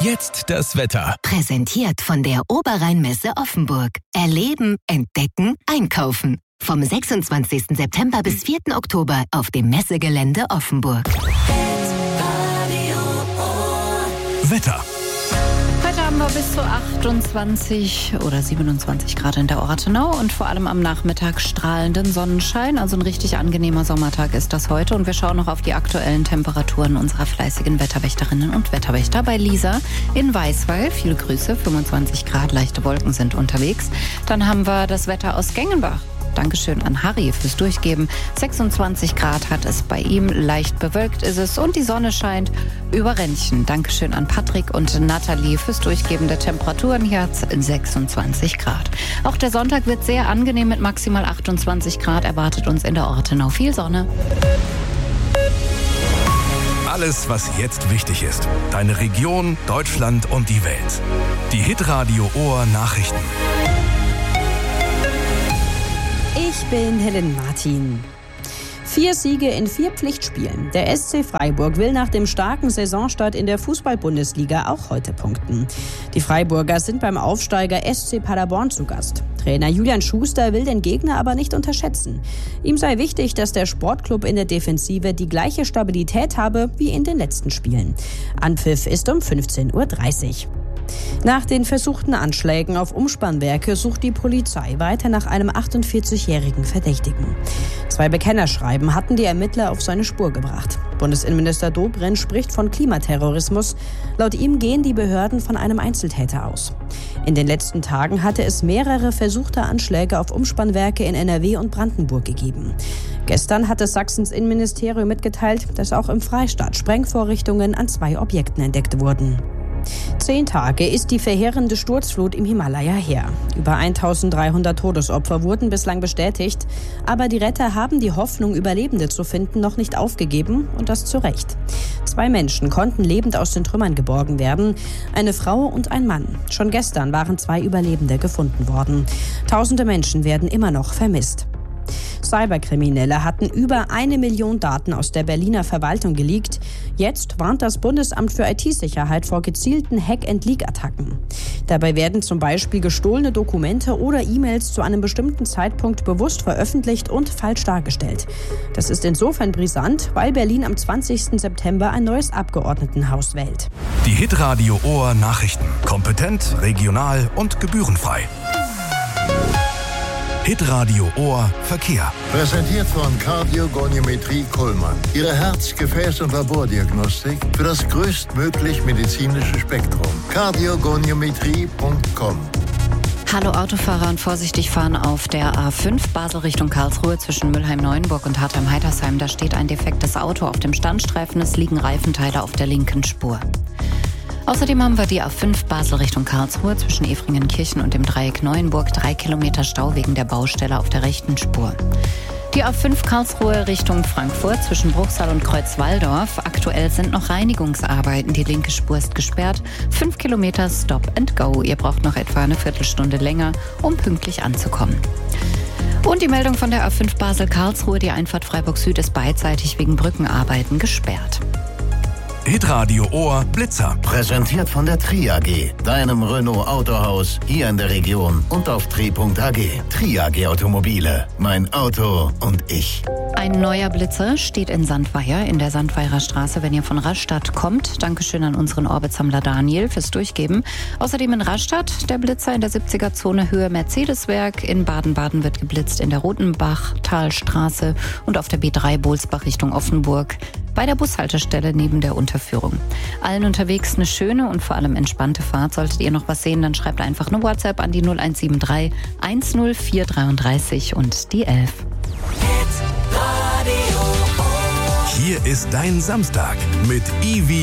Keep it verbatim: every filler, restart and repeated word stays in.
Jetzt das Wetter. Präsentiert von der Oberrheinmesse Offenburg. Erleben, entdecken, einkaufen. Vom sechsundzwanzigsten September bis vierten Oktober auf dem Messegelände Offenburg. Wetter. Heute haben wir bis zu achtundzwanzig oder siebenundzwanzig Grad in der Ortenau und vor allem am Nachmittag strahlenden Sonnenschein. Also ein richtig angenehmer Sommertag ist das heute. Und wir schauen noch auf die aktuellen Temperaturen unserer fleißigen Wetterwächterinnen und Wetterwächter bei Lisa in Weißweil. Viele Grüße, fünfundzwanzig Grad, leichte Wolken sind unterwegs. Dann haben wir das Wetter aus Gengenbach. Dankeschön an Harry fürs Durchgeben. sechsundzwanzig Grad hat es bei ihm, leicht bewölkt ist es und die Sonne scheint über Rennchen. Dankeschön an Patrick und Nathalie fürs Durchgeben der Temperaturen. Hier hat es sechsundzwanzig Grad. Auch der Sonntag wird sehr angenehm mit maximal achtundzwanzig Grad. Erwartet uns in der Ortenau viel Sonne. Alles, was jetzt wichtig ist. Deine Region, Deutschland und die Welt. Die Hitradio Ohr Nachrichten. Ich bin Helen Martin. Vier Siege in vier Pflichtspielen. Der S C Freiburg will nach dem starken Saisonstart in der Fußball-Bundesliga auch heute punkten. Die Freiburger sind beim Aufsteiger S C Paderborn zu Gast. Trainer Julian Schuster will den Gegner aber nicht unterschätzen. Ihm sei wichtig, dass der Sportclub in der Defensive die gleiche Stabilität habe wie in den letzten Spielen. Anpfiff ist um fünfzehn Uhr dreißig. Nach den versuchten Anschlägen auf Umspannwerke sucht die Polizei weiter nach einem achtundvierzigjährigen Verdächtigen. Zwei Bekennerschreiben hatten die Ermittler auf seine Spur gebracht. Bundesinnenminister Dobrindt spricht von Klimaterrorismus. Laut ihm gehen die Behörden von einem Einzeltäter aus. In den letzten Tagen hatte es mehrere versuchte Anschläge auf Umspannwerke in N R W und Brandenburg gegeben. Gestern hatte Sachsens Innenministerium mitgeteilt, dass auch im Freistaat Sprengvorrichtungen an zwei Objekten entdeckt wurden. Zehn Tage ist die verheerende Sturzflut im Himalaya her. Über eintausenddreihundert Todesopfer wurden bislang bestätigt. Aber die Retter haben die Hoffnung, Überlebende zu finden, noch nicht aufgegeben. Und das zu Recht. Zwei Menschen konnten lebend aus den Trümmern geborgen werden. Eine Frau und ein Mann. Schon gestern waren zwei Überlebende gefunden worden. Tausende Menschen werden immer noch vermisst. Cyberkriminelle hatten über eine Million Daten aus der Berliner Verwaltung geleakt. Jetzt warnt das Bundesamt für I T-Sicherheit vor gezielten Hack-and-Leak-Attacken. Dabei werden zum Beispiel gestohlene Dokumente oder E-Mails zu einem bestimmten Zeitpunkt bewusst veröffentlicht und falsch dargestellt. Das ist insofern brisant, weil Berlin am zwanzigsten September ein neues Abgeordnetenhaus wählt. Die Hitradio Ohr Nachrichten. Kompetent, regional und gebührenfrei. Hitradio Ohr Verkehr. Präsentiert von Kardiogoniometrie Kullmann. Ihre Herz-, Gefäß- und Labordiagnostik für das größtmöglich medizinische Spektrum. kardiogoniometrie punkt com. Hallo Autofahrer und vorsichtig fahren auf der A fünf Basel Richtung Karlsruhe zwischen Mülheim-Neuenburg und Hartheim-Heitersheim. Da steht ein defektes Auto auf dem Standstreifen. Es liegen Reifenteile auf der linken Spur. Außerdem haben wir die A fünf Basel Richtung Karlsruhe zwischen Efringenkirchen und dem Dreieck Neuenburg. Drei Kilometer Stau wegen der Baustelle auf der rechten Spur. Die A fünf Karlsruhe Richtung Frankfurt zwischen Bruchsal und Kreuzwaldorf. Aktuell sind noch Reinigungsarbeiten. Die linke Spur ist gesperrt. Fünf Kilometer Stop and Go. Ihr braucht noch etwa eine Viertelstunde länger, um pünktlich anzukommen. Und die Meldung von der A fünf Basel Karlsruhe. Die Einfahrt Freiburg Süd ist beidseitig wegen Brückenarbeiten gesperrt. Hitradio Ohr Blitzer. Präsentiert von der Tri A G, deinem Renault Autohaus hier in der Region und auf tri punkt a g. Tri A G Automobile, mein Auto und ich. Ein neuer Blitzer steht in Sandweier, in der Sandweirer Straße, wenn ihr von Rastatt kommt. Dankeschön an unseren Orbitsammler Daniel fürs Durchgeben. Außerdem in Rastatt der Blitzer in der siebziger-Zone Höhe Mercedeswerk. In Baden-Baden wird geblitzt in der Rotenbachtalstraße und auf der B drei Bohlsbach Richtung Offenburg. Bei der Bushaltestelle neben der Unterführung. Allen unterwegs eine schöne und vor allem entspannte Fahrt. Solltet ihr noch was sehen, dann schreibt einfach eine WhatsApp an die null eins sieben drei eins null vier dreiunddreißig und die elf. Hier ist dein Samstag mit Ivi